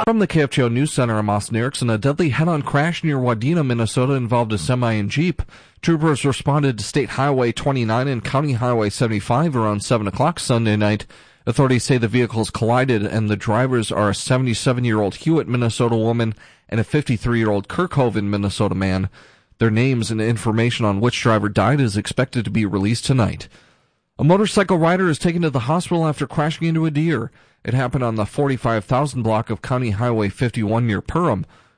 From the KFGO News Center, I'm Austin Erickson. A deadly head-on crash near Wadena, Minnesota involved a semi and Jeep. Troopers responded to State Highway 29 and County Highway 75 around 7 o'clock Sunday night. Authorities say the vehicles collided and the drivers are a 77-year-old Hewitt, Minnesota woman and a 53-year-old Kirkhoven, Minnesota man. Their names and information on which driver died is expected to be released tonight. A motorcycle rider is taken to the hospital after crashing into a deer. It happened on the 45,000 block of County Highway 51 near Perham.